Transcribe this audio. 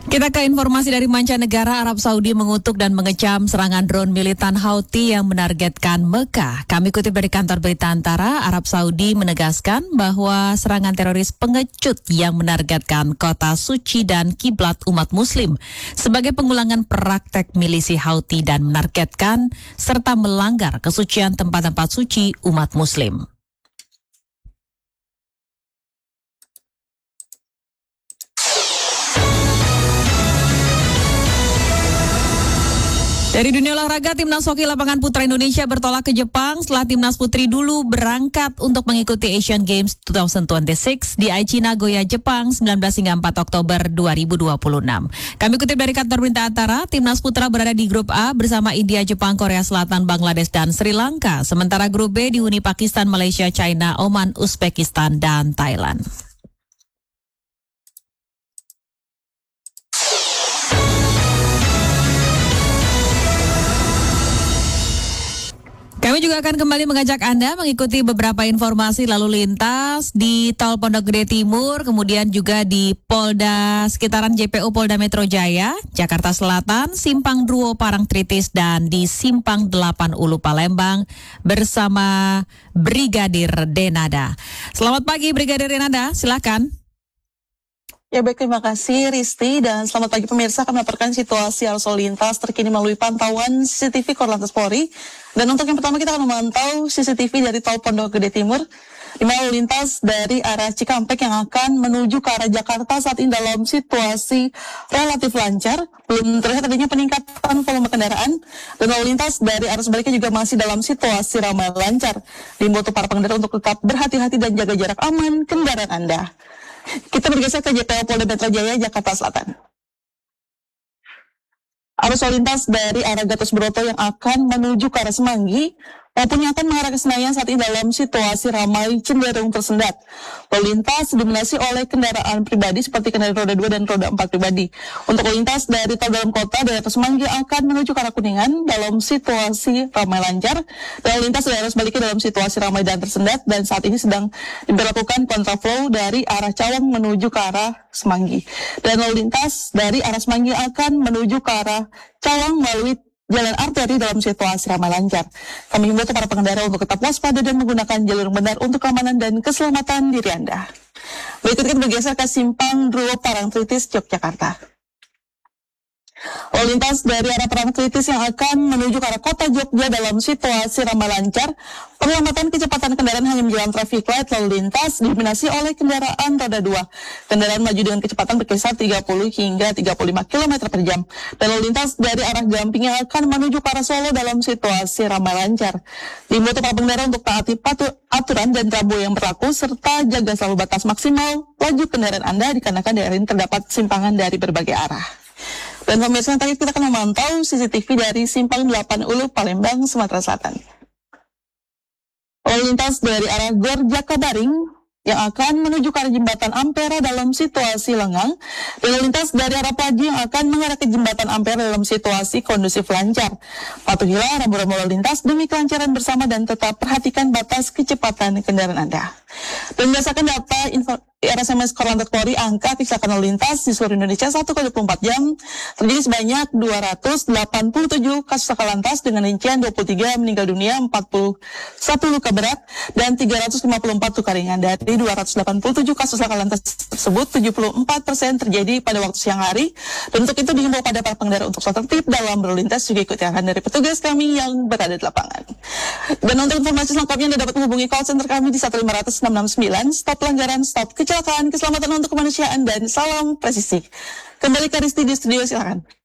Kita ke informasi dari mancanegara. Arab Saudi mengutuk dan mengecam serangan drone militan Houthi yang menargetkan Mekah. Kami kutip dari kantor berita Antara, Arab Saudi menegaskan bahwa serangan teroris pengecut yang menargetkan kota suci dan kiblat umat muslim sebagai pengulangan praktek milisi Houthi dan menargetkan serta melanggar kesucian tempat-tempat suci umat muslim. Dari dunia olahraga, Timnas Hoki Lapangan Putra Indonesia bertolak ke Jepang setelah Timnas Putri dulu berangkat untuk mengikuti Asian Games 2026 di Aichi, Nagoya, Jepang 19 hingga 4 Oktober 2026. Kami kutip dari kantor berita Antara, Timnas Putra berada di grup A bersama India, Jepang, Korea Selatan, Bangladesh, dan Sri Lanka. Sementara grup B dihuni Pakistan, Malaysia, China, Oman, Uzbekistan, dan Thailand. Kami juga akan kembali mengajak Anda mengikuti beberapa informasi lalu lintas di Tol Pondok Gede Timur, kemudian juga di Polda sekitaran JPU Polda Metro Jaya, Jakarta Selatan, Simpang Druwo Parangtritis, dan di Simpang 8 Ulu Palembang bersama Brigadir Denada. Selamat pagi Brigadir Denada, silakan. Ya baik, terima kasih Risti, dan selamat pagi pemirsa. Kami melaporkan situasi arus lalu lintas terkini melalui pantauan CCTV Korlantas Polri. Dan untuk yang pertama kita akan memantau CCTV dari Tol Pondok Gede Timur, di mana lalu lintas dari arah Cikampek yang akan menuju ke arah Jakarta saat ini dalam situasi relatif lancar. Belum terlihat adanya peningkatan volume kendaraan, dan lalu lintas dari arah sebaliknya juga masih dalam situasi ramai lancar. Diimbau para pengendara untuk tetap berhati-hati dan jaga jarak aman kendaraan Anda. Kita bergeser ke JPU Polda Metro Jaya, Jakarta Selatan. Arus lalu lintas dari arah Gatot Subroto yang akan menuju ke arah Semanggi maupun yang akan mengarah ke Senayan saat ini dalam situasi ramai cenderung tersendat. Lalu lintas didominasi oleh kendaraan pribadi seperti kendaraan roda 2 dan roda 4 pribadi. Untuk lalu lintas dari tol dalam kota dari arah Semanggi akan menuju ke arah Kuningan dalam situasi ramai lancar. Dan lalu lintas dari arah sebaliknya dalam situasi ramai dan tersendat, dan saat ini sedang diberlakukan kontraflow dari arah Cawang menuju ke arah Semanggi. Dan lalu lintas dari arah Semanggi akan menuju ke arah Cawang melalui jalan arteri dalam situasi ramai lancar. Kami himbau para pengendara untuk tetap waspada dan menggunakan jalur yang benar untuk keamanan dan keselamatan diri Anda. Berikut kita bergeser ke Simpang Druwo Parangtritis, Yogyakarta. Lalu lintas dari arah Parangtritis yang akan menuju ke arah kota Jogja dalam situasi ramai lancar. Pengamatan kecepatan kendaraan hanya menjalan traffic light lalu lintas didominasi oleh kendaraan roda 2. Kendaraan maju dengan kecepatan berkisar 30 hingga 35 km per jam. Dan lalu lintas dari arah Gamping yang akan menuju ke arah Solo dalam situasi ramai lancar. Diimbau para pengendara untuk taati aturan dan rambu yang berlaku serta jaga selalu batas maksimal laju kendaraan Anda dikarenakan daerah ini terdapat simpangan dari berbagai arah. Dan pemirsa, tadi kita akan memantau CCTV dari Simpang 8 Ulu Palembang, Sumatera Selatan. Lalu lintas dari arah Gor Jakabaring yang akan menuju ke arah Jembatan Ampera dalam situasi lengang. Dan lalu lintas dari arah Pagi yang akan mengarah ke Jembatan Ampera dalam situasi kondusif lancar. Patuhilah rambu-rambu lalu lintas demi kelancaran bersama dan tetap perhatikan batas kecepatan kendaraan Anda. Dan berdasarkan data RSMS Korlantas Polri, angka kecelakaan lalu lintas di seluruh Indonesia 1x24 jam terjadi sebanyak 287 kasus laka lantas dengan rincian 23 meninggal dunia, 41 luka berat, dan 354 luka ringan. Dari 287 kasus laka lantas tersebut, 74% terjadi pada waktu siang hari. Dan untuk itu dihimbau pada para pengendara untuk selalu tertib dalam berlalu lintas, juga ikuti arahan dari petugas kami yang berada di lapangan. Dan untuk informasi selengkapnya Anda dapat menghubungi call center kami di 1500669. Stop pelanggaran, stop kecelakaan, keselamatan untuk kemanusiaan, dan salam presisi. Kembali ke Risti di studio, silakan.